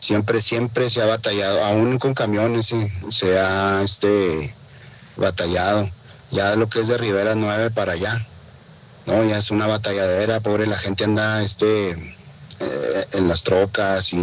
Siempre se ha batallado, aún con camiones se ha batallado. Ya lo que es de Rivera 9 para allá, no, ya es una batalladera, pobre, la gente anda en las trocas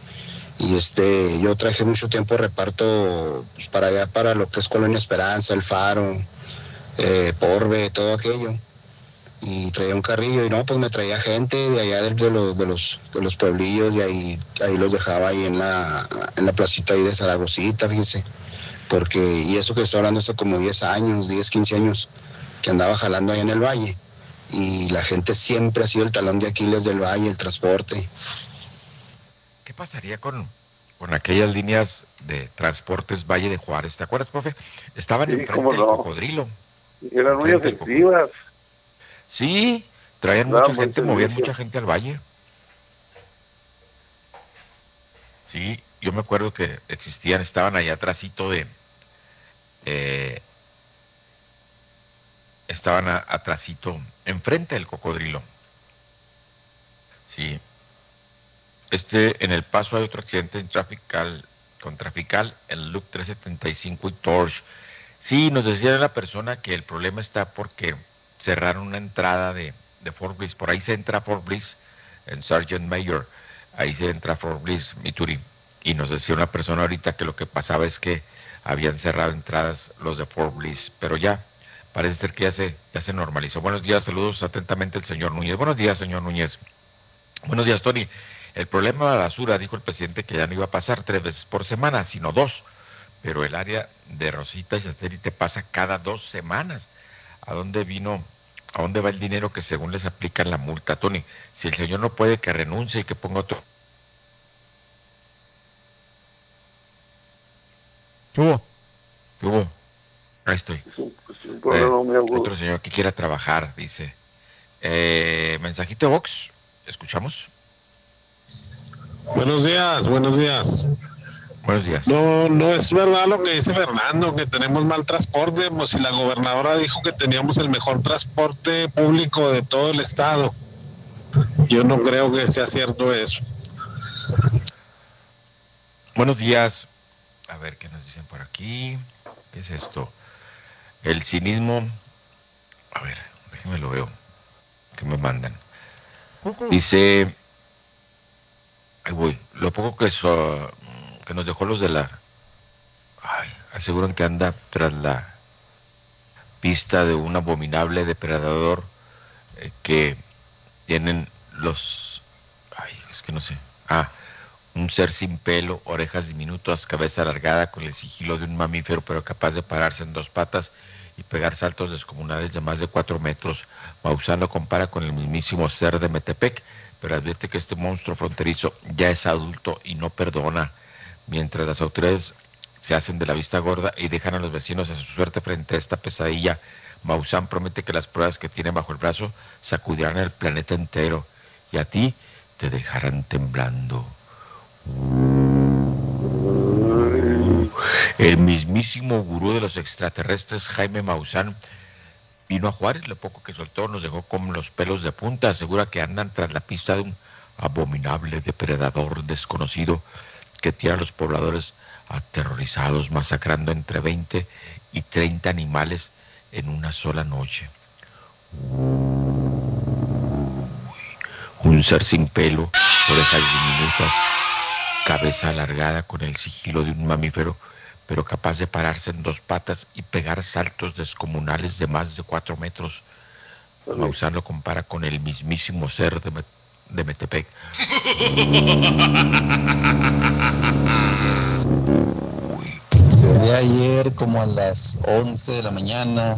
y yo traje mucho tiempo reparto pues, para allá, para lo que es Colonia Esperanza, El Faro, Porve, todo aquello. Y traía un carrillo y no, pues me traía gente de allá de los pueblillos y ahí los dejaba ahí en la placita ahí de Zaragozita, fíjense. Y eso que estoy hablando hace como 10 años, 10, 15 años, que andaba jalando ahí en el valle. Y la gente siempre ha sido el talón de Aquiles del valle, el transporte. ¿Qué pasaría con aquellas líneas de transportes Valle de Juárez? ¿Te acuerdas, profe? Estaban Sí, cómo enfrente del no. cocodrilo. Eran muy Enfrente del cocodrilo. efectivas, Sí, traían mucha daban buen gente, movían mucha servicio. gente al valle. Sí, yo me acuerdo que existían, estaban allá atrásito eh, atrásito, enfrente del cocodrilo. Sí, en El Paso hay otro accidente con Trafical, el Loop 375 y Torch. Sí, nos decía la persona que el problema está porque cerraron una entrada de Fort Bliss. Por ahí se entra a Fort Bliss, en Sargent Mayor. Ahí se entra a Fort Bliss, Missouri. Y nos decía una persona ahorita que lo que pasaba es que habían cerrado entradas los de Fort Bliss. Pero ya, parece ser que ya se normalizó. Buenos días, saludos atentamente el señor Núñez. Buenos días, señor Núñez. Buenos días, Tony. El problema de la basura, dijo el presidente, que ya no iba a pasar 3 veces por semana, sino 2. Pero el área de Rosita y Satélite pasa cada 2 semanas. ¿A dónde vino? ¿A dónde va el dinero que según les aplican la multa, Tony? Si el señor no puede, que renuncie y que ponga otro. ¿Qué hubo? ¿Qué hubo? Ahí estoy. Es un problema muy agudo. Otro señor que quiera trabajar, dice. Mensajito de Vox. ¿Escuchamos? Buenos días, buenos días. Buenos días. No, no es verdad lo que dice Fernando, que tenemos mal transporte, pues si la gobernadora dijo que teníamos el mejor transporte público de todo el estado. Yo no creo que sea cierto eso. Buenos días. A ver qué nos dicen por aquí. ¿Qué es esto? El cinismo. A ver, déjenme lo veo. ¿Qué me mandan? Dice. Ahí voy. Lo poco que nos dejó los de la. Ay, aseguran que anda tras la pista de un abominable depredador que tienen los. Ay, es que no sé. Un ser sin pelo, orejas diminutas, cabeza alargada, con el sigilo de un mamífero, pero capaz de pararse en 2 patas y pegar saltos descomunales de más de 4 metros. Maussan lo compara con el mismísimo ser de Metepec, pero advierte que este monstruo fronterizo ya es adulto y no perdona. Mientras las autoridades se hacen de la vista gorda y dejan a los vecinos a su suerte frente a esta pesadilla, Maussan promete que las pruebas que tiene bajo el brazo sacudirán el planeta entero y a ti te dejarán temblando. El mismísimo gurú de los extraterrestres, Jaime Maussan, vino a Juárez, lo poco que soltó nos dejó con los pelos de punta. Asegura que andan tras la pista de un abominable depredador desconocido que tiene a los pobladores aterrorizados, masacrando entre 20 y 30 animales en una sola noche. Un ser sin pelo, orejas diminutas, cabeza alargada con el sigilo de un mamífero, pero capaz de pararse en 2 patas y pegar saltos descomunales de más de 4 metros. Maussan lo compara con el mismísimo ser de Metepec. De ayer, como a las 11 de la mañana,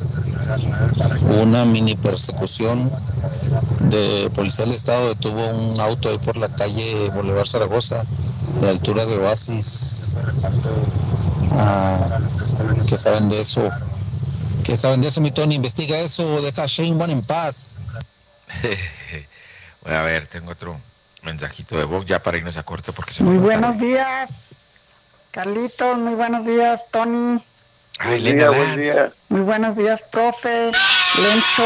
una mini persecución de policía del estado detuvo un auto ahí por la calle Boulevard Zaragoza, a la altura de Oasis. ¿Qué saben de eso? ¿Qué saben de eso, mi Tony? Investiga eso, deja a Shane One en paz. Voy a ver, tengo otro mensajito de voz ya para irnos a corte porque se Muy nos va buenos tarde. días, Carlitos, muy buenos días, Tony. Ay, Elena Buen día. Muy buenos días, profe, Lencho.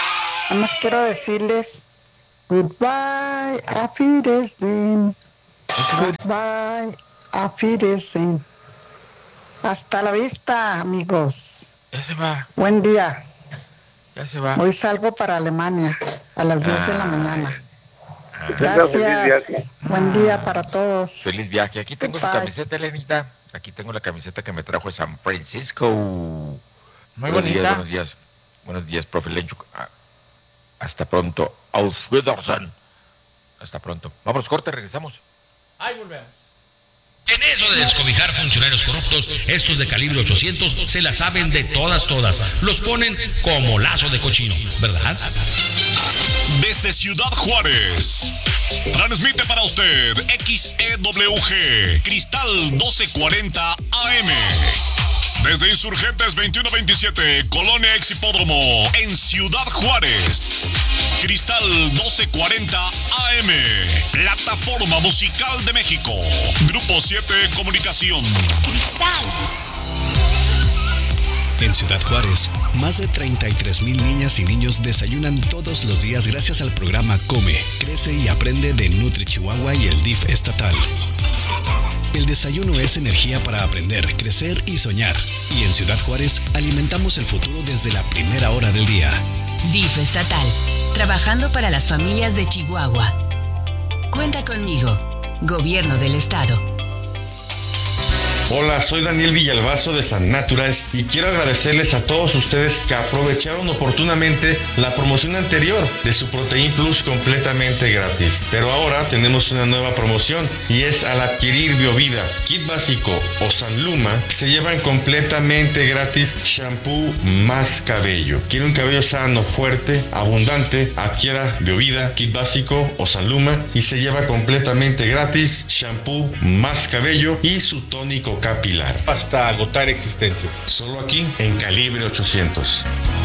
Nada más quiero decirles goodbye, Auf Wiedersehen. Goodbye, auf Wiedersehen. Hasta la vista, amigos. Ya se va. Buen día. Ya se va. Hoy salgo para Alemania a las 10 de la mañana. Tenga feliz viaje. Gracias. Buen día para todos. Feliz viaje. Aquí tengo su Goodbye. camiseta, Elenita. Aquí tengo la camiseta que me trajo de San Francisco. Muy Buenos días, buenos días. Buenos días, profe Lenchuk. Hasta pronto. Auf Wiedersehen. Hasta pronto. Vamos, corte, regresamos. Ahí volvemos. En eso de descobijar funcionarios corruptos, estos de calibre 800 se la saben de todas. Los ponen como lazo de cochino, ¿verdad? Desde Ciudad Juárez, transmite para usted XEWG, Cristal 1240 AM. Desde Insurgentes 2127, Colonia Ex Hipódromo, en Ciudad Juárez. Cristal 1240 AM, Plataforma Musical de México. Grupo 7 Comunicación. Cristal. En Ciudad Juárez, más de 33,000 niñas y niños desayunan todos los días gracias al programa Come, Crece y Aprende de Nutri Chihuahua y el DIF estatal. El desayuno es energía para aprender, crecer y soñar. Y en Ciudad Juárez alimentamos el futuro desde la primera hora del día. DIF estatal. Trabajando para las familias de Chihuahua. Cuenta conmigo. Gobierno del Estado. Hola, soy Daniel Villalbazo de San Naturals y quiero agradecerles a todos ustedes que aprovecharon oportunamente la promoción anterior de su Protein Plus completamente gratis. Pero ahora tenemos una nueva promoción y es al adquirir Biovida, Kit Básico o Sanluma, se llevan completamente gratis shampoo más cabello. ¿Quiere un cabello sano, fuerte, abundante? Adquiera Biovida, Kit Básico o Sanluma y se lleva completamente gratis shampoo más cabello y su tónico capilar hasta agotar existencias. Solo aquí en Calibre 800.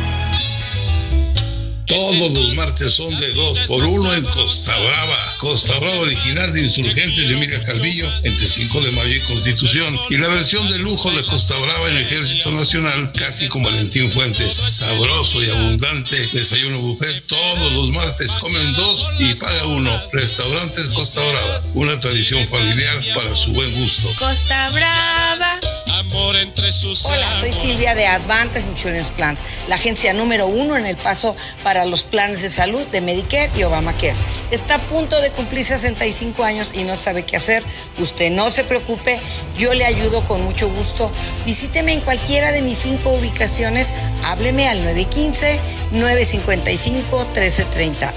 Todos los martes son de 2x1 en Costa Brava. Costa Brava original de Insurgentes de Emilia Calvillo entre 5 de mayo y Constitución. Y la versión de lujo de Costa Brava en Ejército Nacional, casi con Valentín Fuentes. Sabroso y abundante desayuno buffet. Todos los martes comen 2 y paga 1. Restaurantes Costa Brava. Una tradición familiar para su buen gusto. Costa Brava. Amor entre sus. Hola, soy Silvia de Advantage Insurance Plans, la agencia número 1 en El Paso para los planes de salud de Medicare y Obamacare. Está a punto de cumplir 65 años y no sabe qué hacer. Usted no se preocupe, yo le ayudo con mucho gusto. Visíteme en cualquiera de mis 5 ubicaciones. Hábleme al 915-955-1330.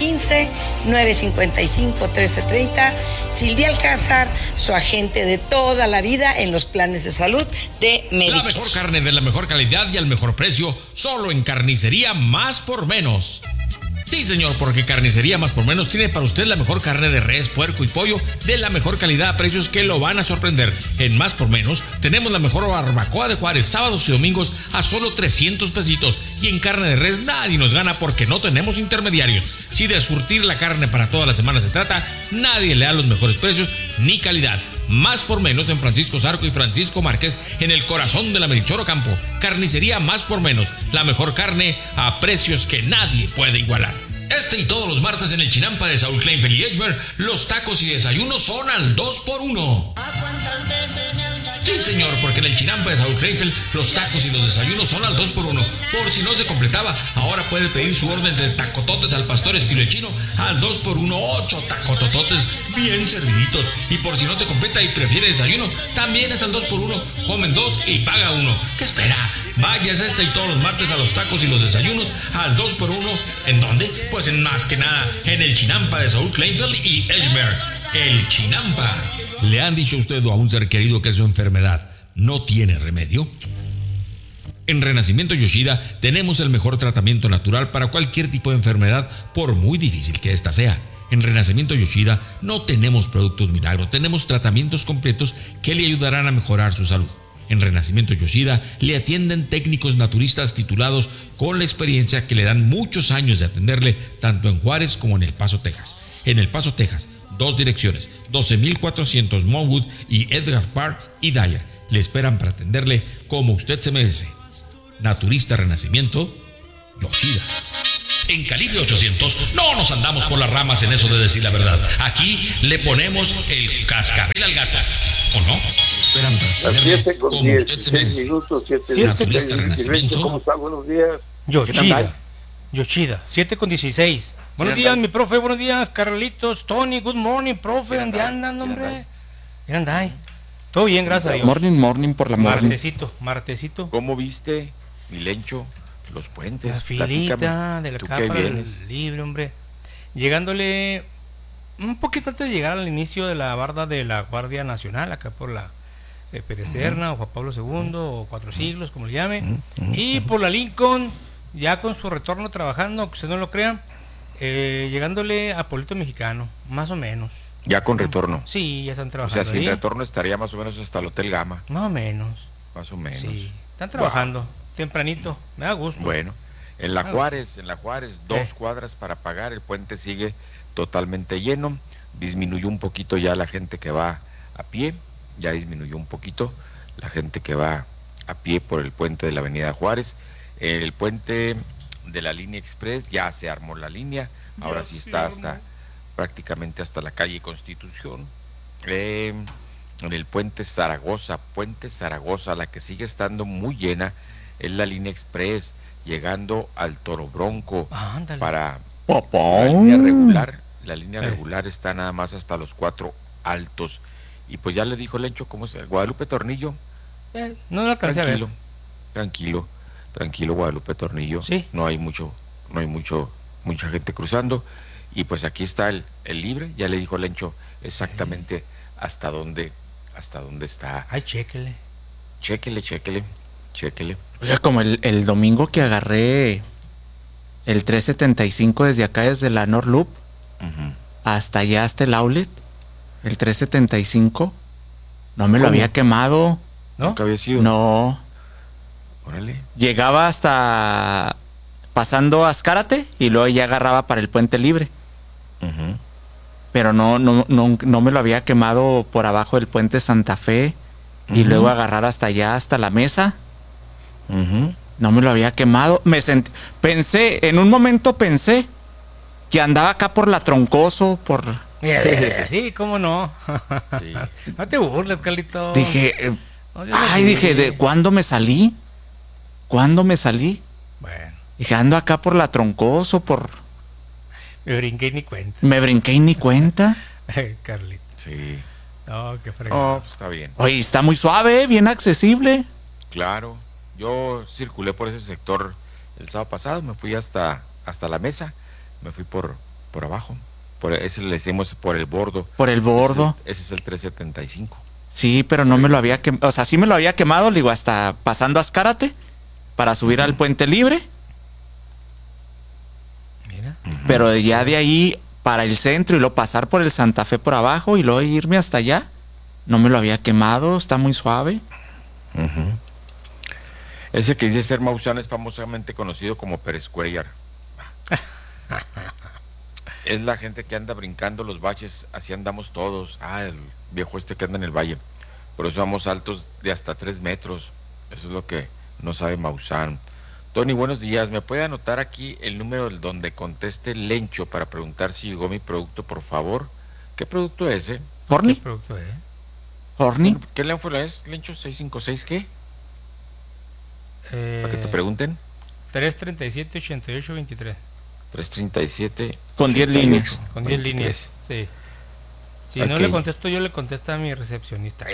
915-955-1330. Silvia Alcázar, su agente de toda la vida en los planes de salud de Medicare. La mejor carne de la mejor calidad y al mejor precio, solo en Carnicería Más por Menos. Sí, señor, porque Carnicería Más por Menos tiene para usted la mejor carne de res, puerco y pollo de la mejor calidad a precios que lo van a sorprender. En Más por Menos tenemos la mejor barbacoa de Juárez, sábados y domingos a solo 300 pesitos. Y en carne de res nadie nos gana porque no tenemos intermediarios. Si de surtir la carne para toda la semana se trata, nadie le da los mejores precios ni calidad. Más por Menos en Francisco Zarco y Francisco Márquez, en el corazón de la Melchor Ocampo. Carnicería Más por Menos, la mejor carne a precios que nadie puede igualar. Este y todos los martes en el Chinampa de Saúl Kleinfeld y Edgemer, los tacos y desayunos son al 2x1. Sí, señor, porque en el Chinampa de Saúl Kleinfeld los tacos y los desayunos son al 2x1. Por si no se completaba, ahora puede pedir su orden de tacototes al pastor estilo chino al 2x1, 8 tacotototes bien serviditos. Y por si no se completa y prefiere desayuno, también es al 2x1. Comen 2 y paga 1. ¿Qué espera? Váyase este y todos los martes a los tacos y los desayunos al 2x1. ¿En dónde? Pues en más que nada en el Chinampa de Saúl Kleinfeld y Edgemer. El Chinampa. ¿Le han dicho a usted o a un ser querido que su enfermedad no tiene remedio? En Renacimiento Yoshida tenemos el mejor tratamiento natural para cualquier tipo de enfermedad, por muy difícil que ésta sea. En Renacimiento Yoshida no tenemos productos milagros, tenemos tratamientos completos que le ayudarán a mejorar su salud. En Renacimiento Yoshida le atienden técnicos naturistas titulados con la experiencia que le dan muchos años de atenderle tanto en Juárez como en El Paso, Texas. En El Paso, Texas, 2 direcciones, 12,400 Monwood y Edgar Park y Dyer. Le esperan para atenderle como usted se merece. Naturista Renacimiento Yoshida. En Calibre 800 no nos andamos por las ramas en eso de decir la verdad. Aquí le ponemos el cascabel al gato, ¿o no? Las 7 con 16 minutos, 7 ¿cómo está? Buenos días. Yoshida, 7 con 16. Buenos días, mi profe, buenos días, Carlitos, Tony, good morning, profe, ¿dónde andan, hombre? ¿Qué andan? Todo bien, gracias a Dios. Morning por la morning. Martesito. ¿Cómo viste, mi Lencho, los puentes? La filita de la cámara libre, hombre. Llegándole un poquito antes de llegar al inicio de la barda de la Guardia Nacional, acá por la Pérez Serna, o Juan Pablo II, o Cuatro Siglos, como le llame. Y por la Lincoln, ya con su retorno trabajando, aunque usted no lo crea, llegándole a Pueblito Mexicano, más o menos. Ya con retorno. Sí, ya están trabajando. O sea, sin retorno estaría más o menos hasta el Hotel Gama. Más o menos. Sí, están trabajando tempranito, me da gusto. Bueno, en la Juárez, 2 cuadras para pagar, el puente sigue totalmente lleno, disminuyó un poquito ya la gente que va a pie, ya disminuyó un poquito la gente que va a pie por el puente de la Avenida Juárez. El puente de la línea Express ya se armó la línea, ahora sí está prácticamente hasta la calle Constitución. En el puente Zaragoza, la que sigue estando muy llena es la línea Express, llegando al Toro Bronco. Para la línea regular. La línea regular está nada más hasta los 4 Altos. Y pues ya le dijo Lencho cómo es el Guadalupe Tornillo. No lo alcancé a ver. Tranquilo, Guadalupe Tornillo. Sí. No hay mucha gente cruzando. Y pues aquí está el libre. Ya le dijo Lencho exactamente hasta dónde está. Ay, chéquele. Oiga, como el domingo que agarré el 375 desde acá, desde la North Loop, hasta allá, hasta el outlet, el 375, no me lo había quemado. ¿No? ¿Nunca había sido? No. Órale. Llegaba hasta pasando Azcárate y luego ya agarraba para el Puente Libre. Pero no me lo había quemado por abajo del Puente Santa Fe y luego agarrar hasta allá, hasta la Mesa. No me lo había quemado. En un momento pensé que andaba acá por la Troncoso, por... Sí, cómo no. Sí. No te burles, Carlito. Dije, dije, ¿de cuándo me salí? Bueno. Dije, ando acá por la Troncoso, por... Me brinqué y ni cuenta. Carlito. Sí. No, qué fregado. Pues está bien. Oye, está muy suave, bien accesible. Claro. Yo circulé por ese sector el sábado pasado, me fui hasta la Mesa, me fui por abajo. Ese le decimos por el bordo. Por el bordo. Ese es el 375. Sí, pero no me lo había quemado. O sea, sí me lo había quemado, le digo, hasta pasando Azcárate para subir al Puente Libre. Mira. Pero ya de ahí para el centro y luego pasar por el Santa Fe por abajo y luego irme hasta allá, no me lo había quemado, está muy suave. Ese que dice ser Maussan es famosamente conocido como Pérez Cuellar. Es la gente que anda brincando los baches, así andamos todos. El viejo que anda en el valle. Por eso vamos altos de hasta 3 metros. Eso es lo que no sabe Maussan. Tony, buenos días. ¿Me puede anotar aquí el número donde conteste Lencho para preguntar si llegó mi producto, por favor? ¿Qué producto es ese? ¿Horny? ¿Qué producto es? ¿Horny? ¿Qué Lencho es? ¿Lencho 656 qué? Para que te pregunten. 337-8823. 337. Con 10 líneas. Con 10 líneas, sí. Si no le contesto yo, le contesto a mi recepcionista.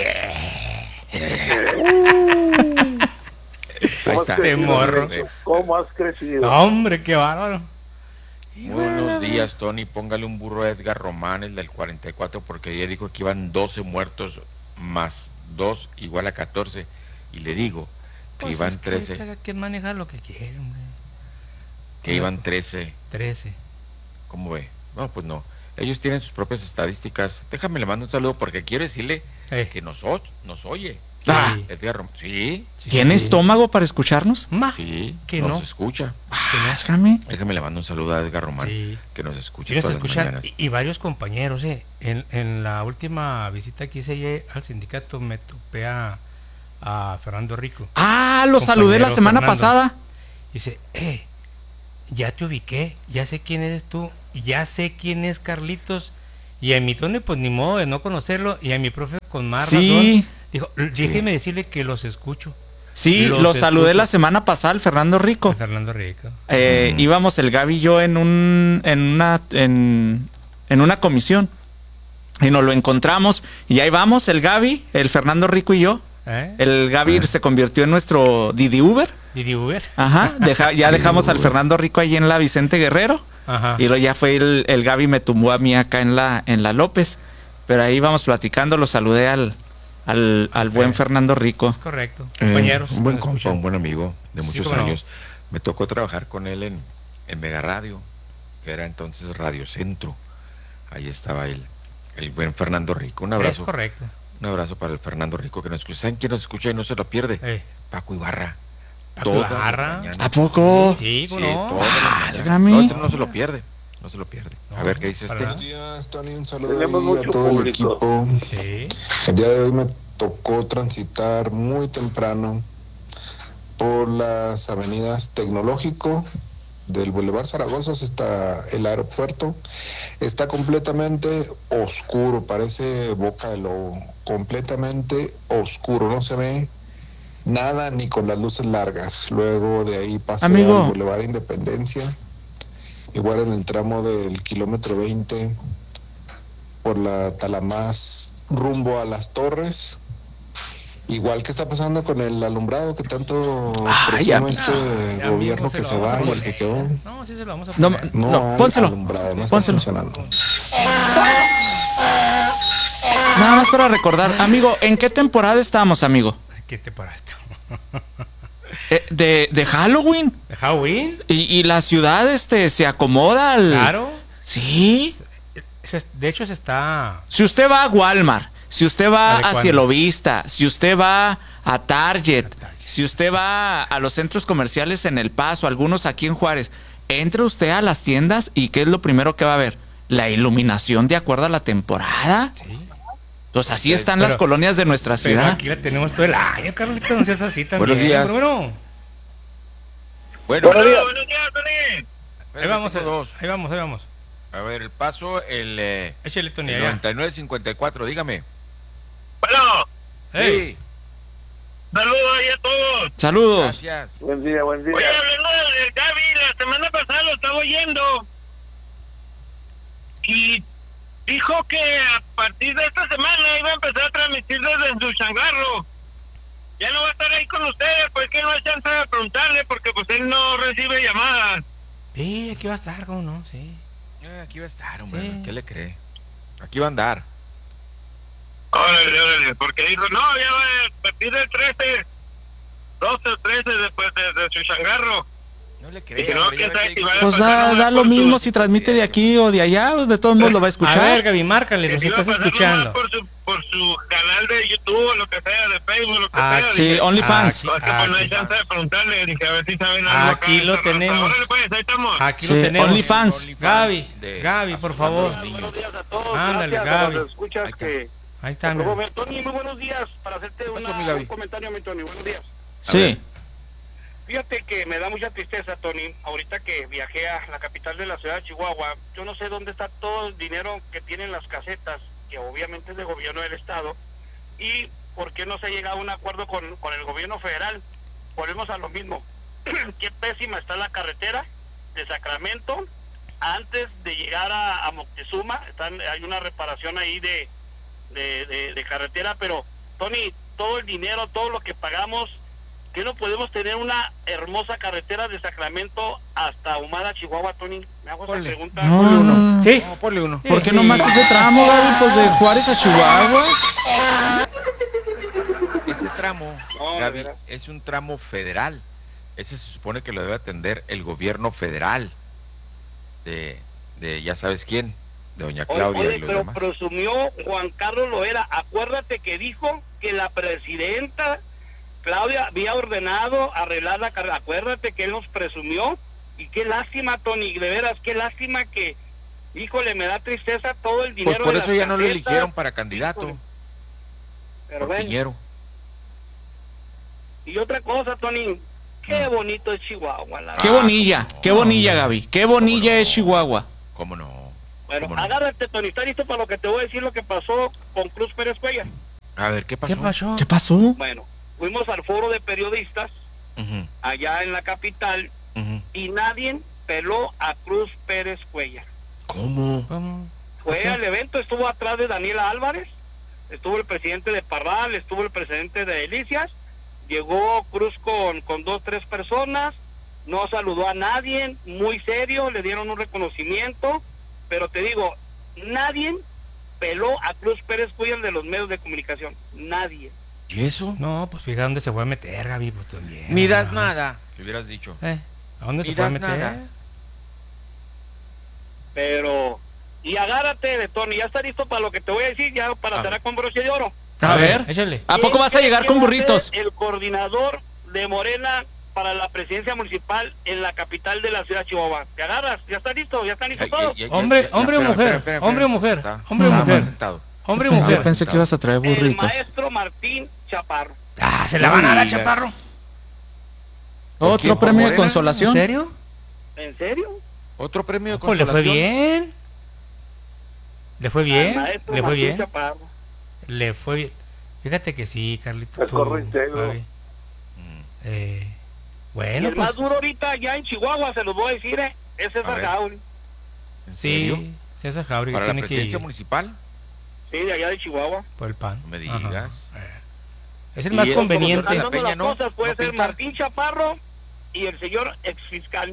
Ahí está. Morro. ¿Cómo has crecido? No, hombre, qué bárbaro. Buenos días, Tony. Póngale un burro a Edgar Román, el del 44, porque ayer dijo que iban 12 muertos más 2 igual a 14. Y le digo que pues iban es 13. Que quien maneja lo que quiere, hombre. Que iban 13. 13. ¿Cómo ve? No, pues no. Ellos tienen sus propias estadísticas. Déjame le mando un saludo porque quiero decirle que nos oye. Edgar Román. Sí. ¿Tiene estómago para escucharnos? Sí, que nos escucha. Déjame le mando un saludo a Edgar Román, que nos escucha. Sí, nos escuchan y varios compañeros. En la última visita que hice al sindicato me topé a Fernando Rico. Lo saludé la semana pasada. Dice, ya te ubiqué, ya sé quién eres tú, ya sé quién es Carlitos. Y a mi Tony, pues ni modo de no conocerlo, y a mi profe con más razón, dijo, déjeme decirle que los escucho. Sí, lo saludé la semana pasada al Fernando Rico. Fernando Rico. Íbamos el Gaby y yo en una comisión y nos lo encontramos y ahí vamos el Gaby, el Fernando Rico y yo. El Gaby se convirtió en nuestro Didi Uber. Didi Uber. Ajá, ya dejamos al Fernando Rico ahí en la Vicente Guerrero. Ajá. Y luego ya fue el Gaby me tumbó a mí acá en la López. Pero ahí íbamos platicando, lo saludé al buen Fernando Rico. Es correcto. Compañeros. Un buen compa, un buen amigo de muchos años. Me tocó trabajar con él en Mega Radio, que era entonces Radio Centro. Ahí estaba el buen Fernando Rico. Un abrazo. Es correcto. Un abrazo para el Fernando Rico que nos escucha. ¿Saben quién nos escucha y no se lo pierde? Paco Ibarra. ¿A poco? Sí, sí, no. No se lo pierde. No se lo pierde. A ver qué dice este. Buenos días, Tony. Un saludo a todo el equipo. Sí. El día de hoy me tocó transitar muy temprano por las avenidas Tecnológico del Boulevard Zaragoza hasta el aeropuerto. Está completamente oscuro, parece boca de lobo. Completamente oscuro, no se ve nada ni con las luces largas. Luego de ahí pasé al Boulevard Independencia, igual en el tramo del kilómetro 20 por la Talamás rumbo a Las Torres. Igual que está pasando con el alumbrado que tanto presume este gobierno que se va y el que quedó. No, sí se lo vamos a poner. No, pónselo. Alumbrado, no está funcionando. Nada más para recordar, amigo, ¿en qué temporada estamos, amigo? ¿Qué temporada estamos? De Halloween. ¿De Halloween? Y la ciudad se acomoda al... Claro. Sí. De hecho se está... Si usted va a Walmart, si usted va a Cielovista, si usted va a Target, si usted va a los centros comerciales en El Paso, algunos aquí en Juárez, entre usted a las tiendas y ¿qué es lo primero que va a ver? La iluminación de acuerdo a la temporada. Sí. Pues así están las colonias de nuestra ciudad. Aquí la tenemos todo el año, Carlito, no seas así también. Buenos días. Buenos días, Tony. Ahí vamos. A ver, el paso, échale, Tony, 9954, dígame. Bueno. Hey. Saludos ahí a todos. Saludos. Gracias. Buen día. Oye, hablando del Gaby, la semana pasada lo estaba oyendo. Y dijo que a partir de esta semana iba a empezar a transmitir desde su changarro. Ya no va a estar ahí con ustedes, pues que no hay chance de preguntarle, porque pues él no recibe llamadas. Sí, aquí va a estar, ¿cómo no? Sí. Aquí va a estar, hombre. Sí. ¿Qué le cree? Aquí va a andar. Órale, porque dijo, no, ya va a partir del 13, 12 o 13 después de su changarro. No le creo. Pues da lo mismo si transmite de aquí o de allá, de todos modos lo va a escuchar. A ver, Gaby, márcale, nos estás escuchando. Por su canal de YouTube o lo que sea, de Facebook, lo que sea. Sí, dije, OnlyFans. Pues no hay chance de preguntarle, dije, a ver si saben algo. Aquí lo tenemos. Órale, pues, ahí estamos. Aquí lo tenemos. OnlyFans. Gaby, por favor. Buenos días a todos. Ándale, Gaby. Gaby. Escuchas que... Ahí está, Tony, muy buenos días. Para hacerte un comentario, mi Tony. Buenos días. Sí. Fíjate que me da mucha tristeza, Tony, ahorita que viajé a la capital de la ciudad de Chihuahua. Yo no sé dónde está todo el dinero que tienen las casetas, que obviamente es del gobierno del estado, y por qué no se ha llegado a un acuerdo con el gobierno federal. Volvemos a lo mismo. Qué pésima está la carretera de Sacramento antes de llegar a Moctezuma. Hay una reparación ahí de carretera, pero Tony, todo el dinero, todo lo que pagamos, ¿qué no podemos tener una hermosa carretera de Sacramento hasta Ahumada, Chihuahua, Tony? Me hago esa pregunta. No. Sí. No, ponle uno. ¿Por qué nomás ese tramo, Gaby? Pues de Juárez a Chihuahua. Ese tramo, Gaby, es un tramo federal. Ese se supone que lo debe atender el gobierno federal de ya sabes quién, de doña Claudia y los pero demás. presumió Juan Carlos Loera. Acuérdate que dijo que la presidenta Claudia había ordenado arreglar la carretera. Acuérdate que él nos presumió. Y qué lástima, Tony, de veras, qué lástima que, híjole, me da tristeza todo el dinero. Pues por eso ya no lo eligieron para candidato. Híjole. Pero por Piñero. Y otra cosa, Tony, Qué bonito es Chihuahua, la Qué bonilla, Gaby. Qué bonilla es Chihuahua. ¿Cómo no? Bueno, agárrate, Tony, ¿estás listo para lo que te voy a decir lo que pasó con Cruz Pérez Cuellar? A ver, ¿qué pasó? ¿Qué pasó? Bueno, fuimos al foro de periodistas allá en la capital y nadie peló a Cruz Pérez Cuellar. ¿Cómo? Fue al evento, estuvo atrás de Daniela Álvarez, estuvo el presidente de Parral, estuvo el presidente de Delicias, llegó Cruz con 2, 3 personas, no saludó a nadie, muy serio, le dieron un reconocimiento, pero te digo, nadie peló a Cruz Pérez Cuellar de los medios de comunicación, nadie. ¿Y eso? No, pues fíjate dónde se fue a meter, Gaby, pues también. Ni das nada, le hubieras dicho. ¿A dónde se fue a meter? Nada. Pero, y agárrate de Tony, ya está listo para lo que te voy a decir, ya para cerrar con broche de oro. A ver, échale. ¿A poco vas a llegar con burritos? El coordinador de Morena para la presidencia municipal en la capital de la ciudad de Chihuahua. ¿Te agarras? ¿Ya está listo? ¿Ya están listos todos? Hombre o mujer. Hombre o mujer. Hombre o mujer. Yo pensé que ibas a traer El burritos. maestro Martín Chaparro. Se la van a dar a Chaparro. ¿Otro premio de consolación? ¿En serio? ¿En serio? ¿Otro premio de Pues le consolación? fue bien. Le fue bien. Maestro Le fue Martín bien. Chaparro. Le fue bien. Fíjate que sí, Carlito. El corro íntegro. Gaby. Y Bueno, el pues. más duro ahorita ya en Chihuahua, se los voy a decir, es César Gauri. ¿En Sí, serio? César Jauregui ¿Para la tiene que presidencia ir municipal? Sí, de allá de Chihuahua. por el pan. No me digas. Es el ¿Y más eso conveniente. como Hablando Peña las no? cosas, puede ¿No ser pinta? Martín Chaparro y el señor exfiscal.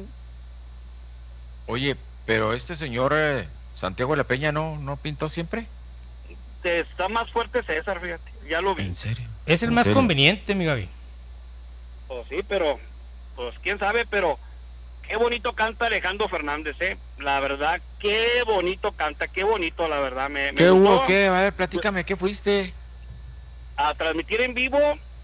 Oye, pero este señor Santiago de la Peña no pintó siempre. Está más fuerte César, fíjate, ya lo vi. ¿En serio? Es el ¿En más serio? conveniente, mi Gaby. Pues sí, pero, pues quién sabe, pero qué bonito canta Alejandro Fernández, la verdad, qué bonito canta, qué bonito, la verdad, me ¿Qué gustó. hubo? ¿Qué? A ver, platícame, ¿qué fuiste? A transmitir en vivo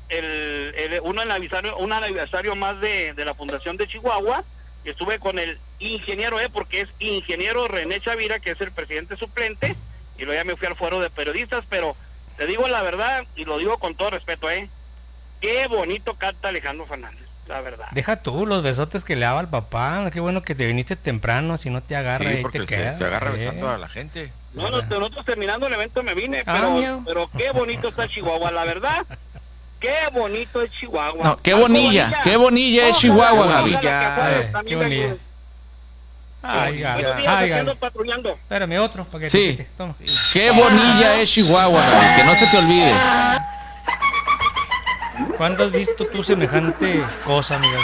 un aniversario más de la Fundación de Chihuahua. Estuve con el ingeniero, porque es ingeniero René Chavira, que es el presidente suplente, y luego ya me fui al foro de periodistas, pero te digo la verdad, y lo digo con todo respeto, qué bonito canta Alejandro Fernández, la verdad. Deja tú los besotes que le daba al papá. Qué bueno que te viniste temprano, si no te agarra Sí, y porque te queda. se agarra besando a la gente. No, nosotros terminando el evento me vine, mío. pero qué bonito está Chihuahua, la verdad. Qué bonito es Chihuahua. No, qué bonilla es Chihuahua, Gaby. Qué bonilla. Ay, Gaby. Buenos días, aquí ando patrullando. Espérame otro para que Sí. te quite. Toma. Qué bonilla es Chihuahua, Gaby. Que no se te olvide. ¿Cuándo has visto tú semejante cosa, Miguel?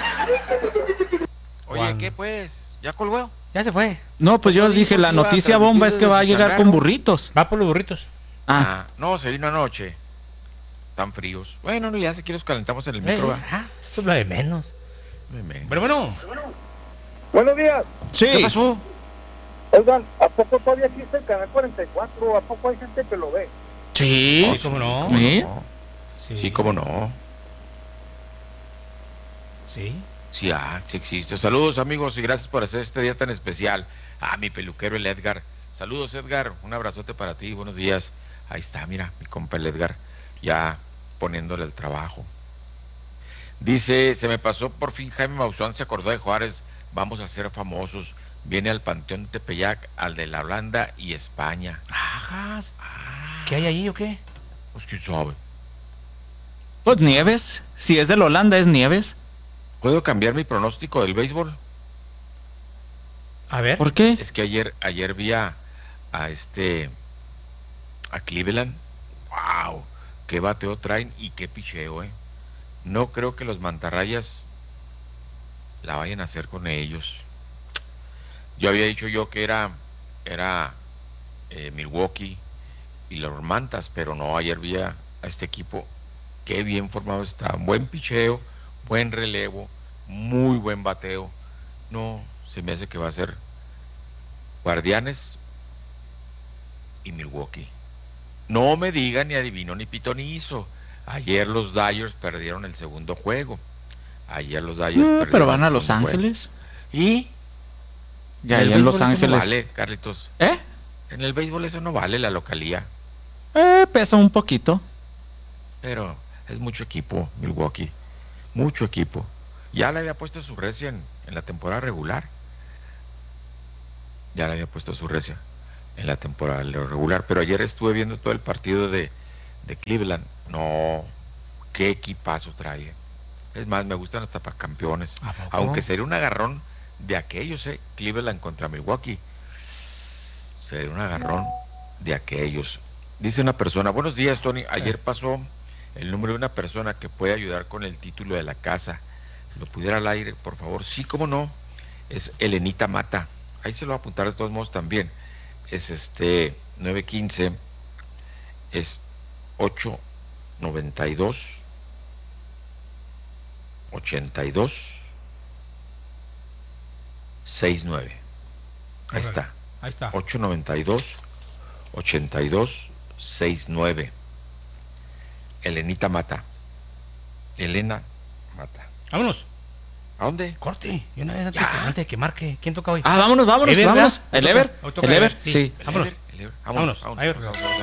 Oye, ¿Cuándo? ¿qué pues? ¿Ya colgó? Ya se fue. No, pues yo dije, la noticia bomba es que va a llegar con burritos. Va por los burritos. No, se vino anoche. Tan fríos. Bueno, no, ya si quieres calentamos en el micro. ¿va? Eso es lo de menos. Bueno. Buenos días. Sí. ¿Qué pasó? Oigan, ¿a poco todavía existe el canal 44? ¿A poco hay gente que lo ve? Sí. Sí, ¿cómo no? ¿Sí? Sí, cómo no. Sí. Sí, sí existe. Saludos, amigos, y gracias por hacer este día tan especial. Mi peluquero, el Edgar. Saludos, Edgar. Un abrazote para ti. Buenos días. Ahí está, mira, mi compa el Edgar. Ya poniéndole el trabajo. Dice, se me pasó por fin Jaime Maussan, se acordó de Juárez. Vamos a ser famosos. Viene al Panteón Tepeyac, al de la Holanda y España. Ajas. ¿Qué hay ahí o qué? Pues quién sabe. Pues Nieves. Si es de la Holanda, es Nieves. ¿Puedo cambiar mi pronóstico del béisbol? A ver. ¿Por qué? Es que ayer vi a Cleveland. ¡Wow! Qué bateo traen y qué picheo, No creo que los mantarrayas la vayan a hacer con ellos. Yo había dicho que era Milwaukee y los mantas, pero no, ayer vi a este equipo. Qué bien formado está. Buen picheo, buen relevo, muy buen bateo. No, se me hace que va a ser Guardianes y Milwaukee. No me digan ni adivino ni pito ni hizo. Ayer los Dodgers perdieron el segundo juego. Pero van a Los Ángeles. ¿Y? Ya, allá en Los Ángeles. No vale, Carlitos. En el béisbol eso no vale, la localía. Pesa un poquito. Pero es mucho equipo, Milwaukee. Mucho equipo. Ya le había puesto su recia en la temporada regular. Ya le había puesto su recia en la temporada regular. Pero ayer estuve viendo todo el partido de Cleveland. No, qué equipazo trae. Es más, me gustan hasta para campeones. Aunque sería un agarrón de aquellos, Cleveland contra Milwaukee. Sería un agarrón de aquellos. Dice una persona, buenos días, Tony. Ayer pasó el número de una persona que puede ayudar con el título de la casa. ¿Lo pudiera al aire, por favor? Sí, cómo no. Es Elenita Mata. Ahí se lo voy a apuntar de todos modos también. Es 915. Es 892 82 69. Ahí está. Ahí está. 892 82 69. Elenita Mata. Elena Mata. Vámonos. ¿A dónde? Corte. Y una vez antes de que marque. ¿Quién toca hoy? Vámonos. ¿Ever, vámonos. ¿El ¿El Ever? ¿El Ever? Sí. Vámonos. Vámonos. Vámonos.